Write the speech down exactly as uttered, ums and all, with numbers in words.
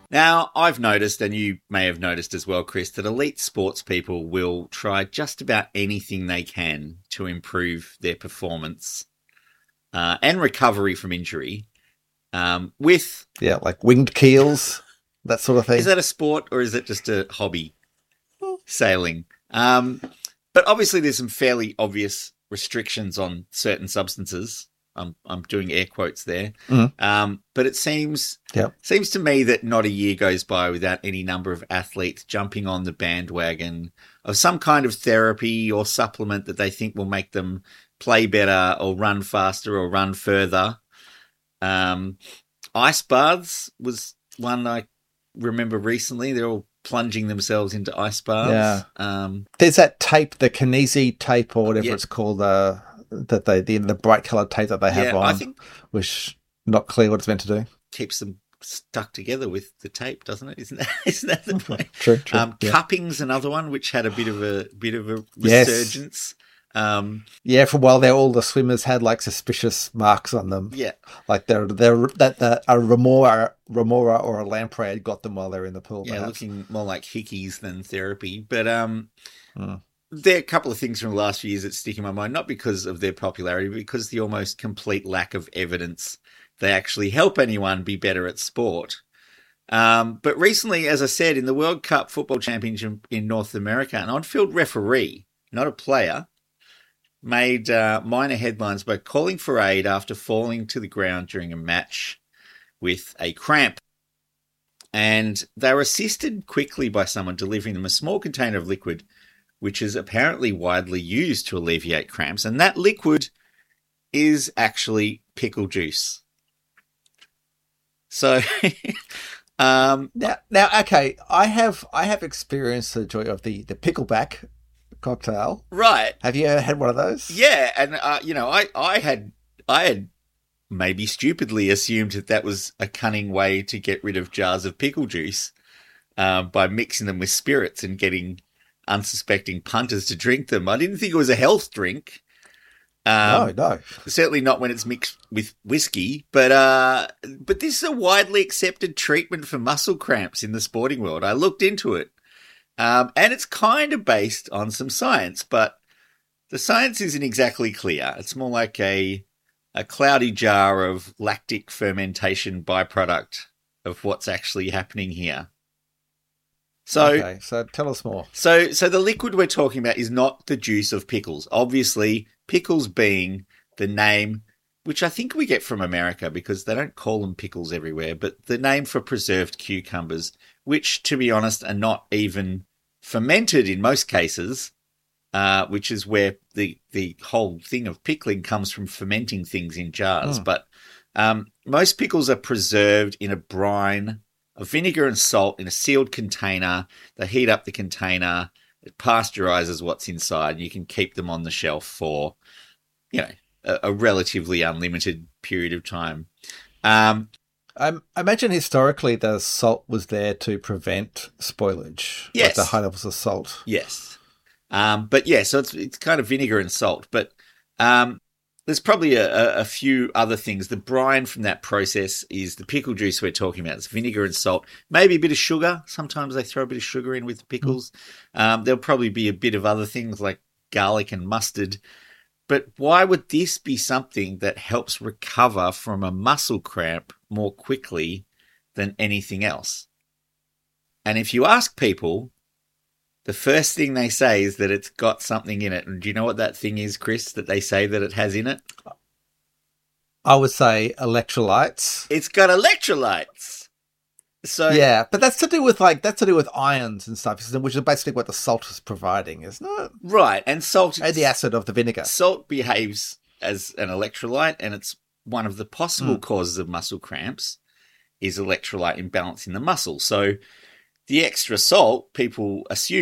Now, I've noticed, and you may have noticed as well, Chris, that elite sports people will try just about anything they can to improve their performance uh, and recovery from injury. Um, with yeah, like winged keels, that sort of thing. Is that a sport or is it just a hobby? Sailing. Um, but obviously, there's some fairly obvious restrictions on certain substances. I'm I'm doing air quotes there. Mm. Um, but it seems yep. seems to me that not a year goes by without any number of athletes jumping on the bandwagon of some kind of therapy or supplement that they think will make them play better or run faster or run further. Um, ice baths was one I remember recently. They're all plunging themselves into ice baths. Yeah. Um, There's that tape, the Kinesi tape or whatever yeah. it's called, uh, that they the, the bright coloured tape that they have yeah, on, I think which not clear what it's meant to do. Keeps them stuck together with the tape, doesn't it? Isn't that isn't that the point? True, true. Um, yeah. Cupping's another one which had a bit of a bit of a Yes. resurgence. Um, yeah, for a while there, all the swimmers had like suspicious marks on them. Yeah, like they're they're that the, a remora, remora or a lamprey had got them while they were in the pool. Yeah, perhaps. looking more like hickeys than therapy. But um, mm. there are a couple of things from the last few years that stick in my mind, not because of their popularity, but because the almost complete lack of evidence they actually help anyone be better at sport. Um, but recently, as I said, in the World Cup Football Championship in North America, an on-field referee, not a player, made uh, minor headlines by calling for aid after falling to the ground during a match with a cramp. And they were assisted quickly by someone delivering them a small container of liquid, which is apparently widely used to alleviate cramps. And that liquid is actually pickle juice. So... um, now, now, okay, I have I have experienced the joy of the, the pickleback cocktail. Right. Have you ever had one of those? Yeah, and uh, you know, I, I had I had maybe stupidly assumed that that was a cunning way to get rid of jars of pickle juice uh, by mixing them with spirits and getting unsuspecting punters to drink them. I didn't think it was a health drink. Um, no, no. Certainly not when it's mixed with whiskey. But uh, but this is a widely accepted treatment for muscle cramps in the sporting world. I looked into it. Um, and it's kind of based on some science, but the science isn't exactly clear. It's more like a a cloudy jar of lactic fermentation byproduct of what's actually happening here. So, okay, so tell us more. So, so the liquid we're talking about is not the juice of pickles. Obviously, pickles being the name, which I think we get from America because they don't call them pickles everywhere, but the name for preserved cucumbers, which, to be honest, are not even fermented in most cases, uh, which is where the the whole thing of pickling comes from, fermenting things in jars. Mm. But um, most pickles are preserved in a brine of vinegar and salt in a sealed container. They heat up the container. It pasteurizes what's inside. You can keep them on the shelf for, you know, a, a relatively unlimited period of time. Um, I imagine historically the salt was there to prevent spoilage. Yes. Like the high levels of salt. Yes. Um, but yeah, so it's it's kind of vinegar and salt. But um, there's probably a, a, a few other things. The brine from that process is the pickle juice we're talking about. It's vinegar and salt, maybe a bit of sugar. Sometimes they throw a bit of sugar in with the pickles. Mm. Um, there'll probably be a bit of other things like garlic and mustard. But why would this be something that helps recover from a muscle cramp more quickly than anything else? And if you ask people, the first thing they say is that it's got something in it. And do you know what that thing is, Chris, that they say that it has in it? I would say electrolytes. It's got electrolytes. So yeah, but that's to do with like that's to do with ions and stuff, which is basically what the salt is providing, isn't it? Right, and salt and the acid of the vinegar. Salt behaves as an electrolyte, and it's one of the possible mm. causes of muscle cramps is electrolyte imbalance in the muscle. So the extra salt, people assume